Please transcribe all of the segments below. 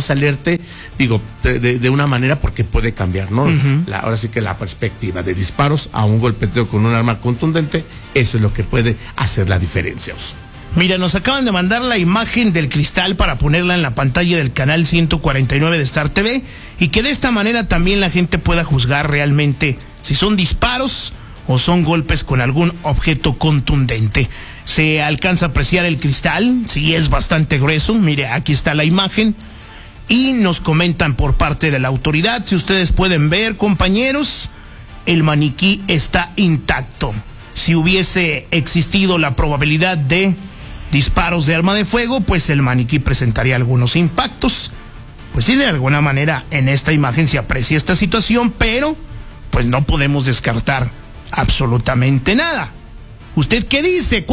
alerte, de una manera, porque puede cambiar, ¿no? Ahora sí que la perspectiva de disparos a un golpeteo con un arma contundente, eso es lo que puede hacer la diferencia, Oso. Mira, nos acaban de mandar la imagen del cristal para ponerla en la pantalla del canal 149 de Star TV, y que de esta manera también la gente pueda juzgar realmente si son disparos o son golpes con algún objeto contundente. Se alcanza a apreciar el cristal, sí, es bastante grueso. Mire, aquí está la imagen y nos comentan por parte de la autoridad, si ustedes pueden ver, compañeros, el maniquí está intacto. Si hubiese existido la probabilidad de disparos de arma de fuego, pues el maniquí presentaría algunos impactos. Pues sí, de alguna manera en esta imagen se aprecia esta situación, pero pues no podemos descartar absolutamente nada. ¿Usted qué dice?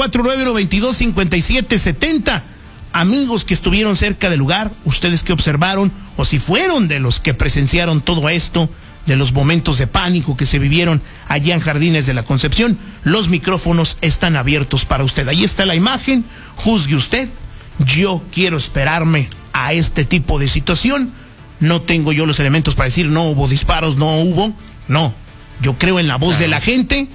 449-122-5770. Amigos que estuvieron cerca del lugar, ustedes que observaron, o si fueron de los que presenciaron todo esto, de los momentos de pánico que se vivieron allá en Jardines de la Concepción, los micrófonos están abiertos para usted. Ahí está la imagen, juzgue usted. Yo quiero esperarme a este tipo de situación. No tengo yo los elementos para decir no hubo disparos, no hubo. No, yo creo en la voz de la gente,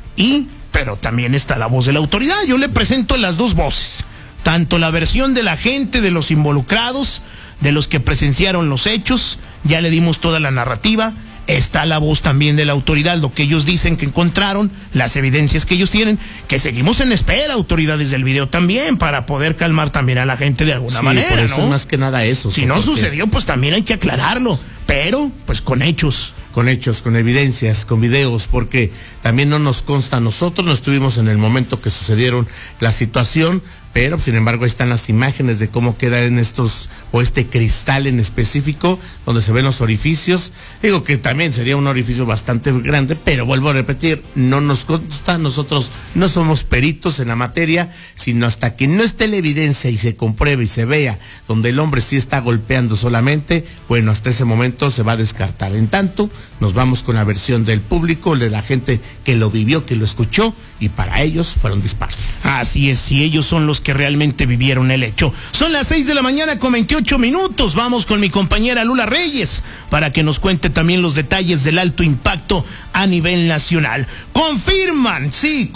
pero también está la voz de la autoridad. Yo le presento las dos voces, tanto la versión de la gente, de los involucrados, de los que presenciaron los hechos, ya le dimos toda la narrativa. Está la voz también de la autoridad, lo que ellos dicen que encontraron, las evidencias que ellos tienen, que seguimos en espera, autoridades del video también, para poder calmar también a la gente de alguna manera, por eso, ¿no? Más que nada eso. Si no sucedió, pues también hay que aclararlo, pero pues con hechos. Con hechos, con evidencias, con videos, porque también no nos consta a nosotros, no estuvimos en el momento que sucedieron la situación, pero sin embargo ahí están las imágenes de cómo queda en este cristal en específico, donde se ven los orificios. Digo que también sería un orificio bastante grande, pero vuelvo a repetir, no nos consta, nosotros no somos peritos en la materia, sino hasta que no esté la evidencia y se compruebe y se vea donde el hombre sí está golpeando solamente, bueno, hasta ese momento se va a descartar. En tanto, nos vamos con la versión del público, de la gente que lo vivió, que lo escuchó, y para ellos fueron disparos. Así es, si ellos son los que realmente vivieron el hecho. Son las 6:28 a.m. Vamos con mi compañera Lula Reyes para que nos cuente también los detalles del alto impacto a nivel nacional. Confirman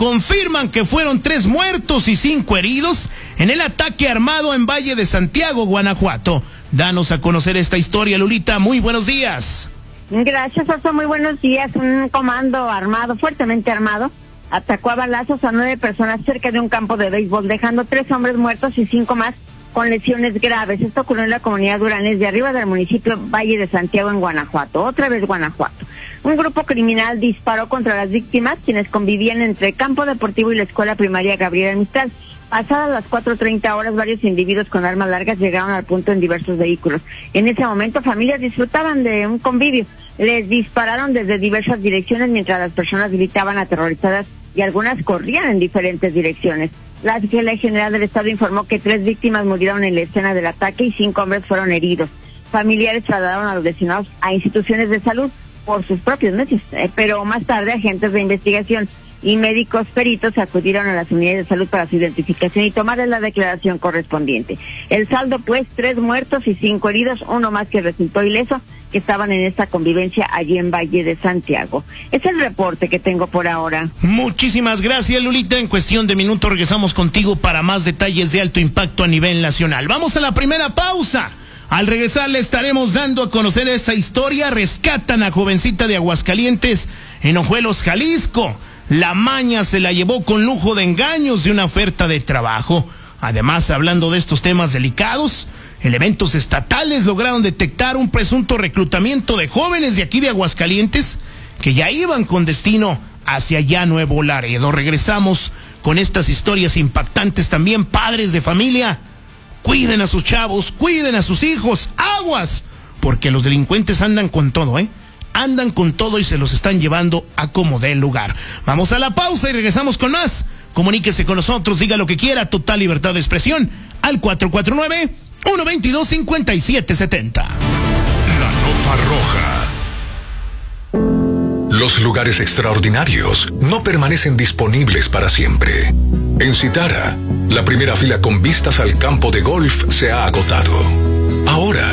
que fueron 3 muertos y 5 heridos en el ataque armado en Valle de Santiago, Guanajuato. Danos a conocer esta historia, Lulita. Muy buenos días. Gracias, Oso. Muy buenos días. Un comando armado, fuertemente armado, atacó a balazos a 9 personas cerca de un campo de béisbol, dejando 3 hombres muertos y 5 más con lesiones graves. Esto ocurrió en la comunidad Duranés de arriba del municipio Valle de Santiago, en Guanajuato. Otra vez Guanajuato. Un grupo criminal disparó contra las víctimas, quienes convivían entre el campo deportivo y la escuela primaria Gabriela Mistral. Pasadas las 4:30 horas, varios individuos con armas largas llegaron al punto en diversos vehículos. En ese momento, familias disfrutaban de un convivio. Les dispararon desde diversas direcciones mientras las personas gritaban aterrorizadas y algunas corrían en diferentes direcciones. La Fiscalía General del Estado informó que 3 víctimas murieron en la escena del ataque y 5 hombres fueron heridos. Familiares trasladaron a los lesionados a instituciones de salud por sus propios medios, pero más tarde agentes de investigación y médicos peritos acudieron a las unidades de salud para su identificación y tomarles la declaración correspondiente. El saldo, pues, 3 muertos y 5 heridos, uno más que resultó ileso, que estaban en esta convivencia allí en Valle de Santiago. Es el reporte que tengo por ahora. Muchísimas gracias, Lulita. En cuestión de minutos regresamos contigo para más detalles de alto impacto a nivel nacional. Vamos a la primera pausa. Al regresar le estaremos dando a conocer esta historia. Rescatan a jovencita de Aguascalientes en Ojuelos, Jalisco. La maña se la llevó con lujo de engaños de una oferta de trabajo. Además, hablando de estos temas delicados, elementos estatales lograron detectar un presunto reclutamiento de jóvenes de aquí de Aguascalientes que ya iban con destino hacia allá Nuevo Laredo. Regresamos con estas historias impactantes también. Padres de familia, cuiden a sus chavos, cuiden a sus hijos, aguas, porque los delincuentes andan con todo, andan con todo y se los están llevando a como dé lugar. Vamos a la pausa y regresamos con más. Comuníquese con nosotros, diga lo que quiera, total libertad de expresión, al 449-122-5770. La nota roja. Los lugares extraordinarios no permanecen disponibles para siempre. En Citara, la primera fila con vistas al campo de golf se ha agotado. Ahora,